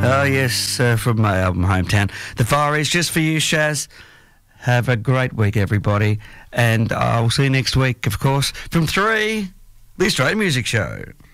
Oh, yes, from my album Hometown. The Fire is just for you, Shaz. Have a great week, everybody. And I'll see you next week, of course, from 3, the Australian Music Show.